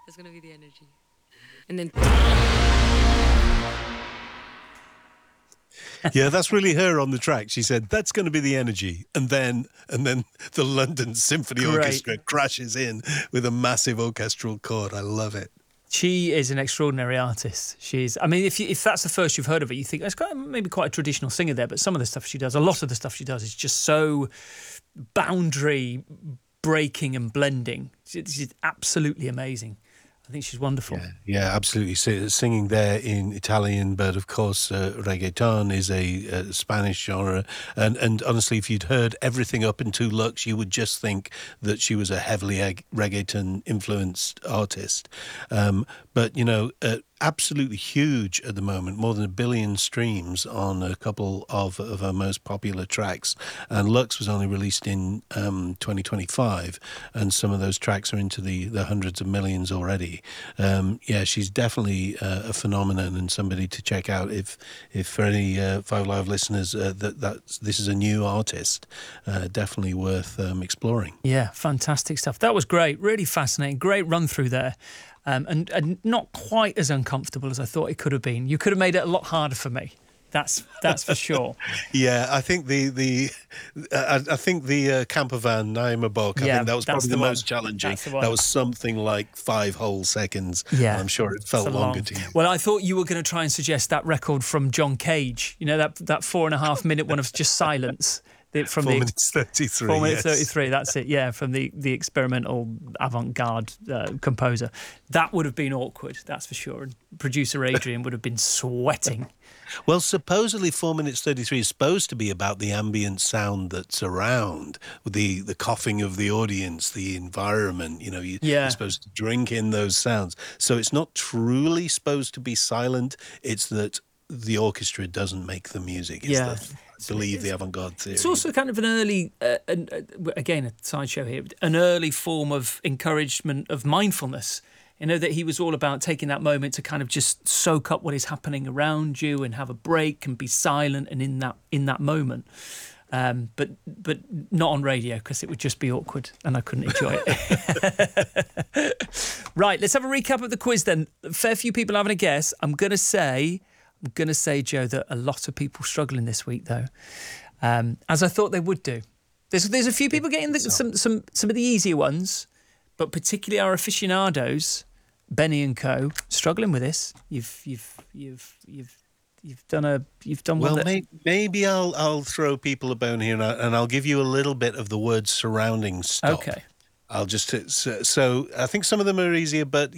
That's going to be the energy. And then... Yeah, that's really her on the track. She said, that's going to be the energy. And then the London Symphony Orchestra crashes in with a massive orchestral chord. I love it. She is an extraordinary artist. I mean, if that's the first you've heard of it, you think it's maybe quite a traditional singer there, but some of the stuff she does, a lot of the stuff she does is just so boundary breaking and blending. She's absolutely amazing. I think she's wonderful. Yeah, absolutely. Singing there in Italian, but of course, reggaeton is a Spanish genre. And honestly, if you'd heard everything up into Lux, you would just think that she was a heavily reggaeton-influenced artist. But, you know, absolutely huge at the moment, more than 1 billion streams on a couple of her most popular tracks. And Lux was only released in 2025, and some of those tracks are into the hundreds of millions already. Yeah, she's definitely a phenomenon and somebody to check out if for any Five Live listeners this is a new artist, definitely worth exploring. Yeah, fantastic stuff. That was great, really fascinating, great run through there. And not quite as uncomfortable as I thought it could have been. You could have made it a lot harder for me. That's for sure. Yeah, I think the camper van Naima Bok, I think that was probably the most challenging. That was something like 5 whole seconds. Yeah, I'm sure it felt longer to you. Well, I thought you were going to try and suggest that record from John Cage. You know, that 4.5 minute one of just silence. From 4 minutes 33. 4 minutes 33, that's it, yeah, from the experimental avant-garde composer. That would have been awkward, that's for sure. And producer Adrian would have been sweating. Well, supposedly 4 minutes 33 is supposed to be about the ambient sound that's around, the coughing of the audience, the environment, you know, you're supposed to drink in those sounds. So it's not truly supposed to be silent, it's that the orchestra doesn't make the music. It's I believe the avant-garde theory. It's also kind of an early, again, a sideshow here, an early form of encouragement of mindfulness. You know, that he was all about taking that moment to kind of just soak up what is happening around you and have a break and be silent and in that moment. But not on radio because it would just be awkward and I couldn't enjoy it. Right, let's have a recap of the quiz then. A fair few people having a guess. I'm going to say, Joe, that a lot of people struggling this week, though, as I thought they would do. There's a few people getting some of the easier ones, but particularly our aficionados, Benny and Co, struggling with this. You've done well. Maybe I'll throw people a bone here, and I'll give you a little bit of the word surrounding stop. Okay. I'll just so I think some of them are easier, but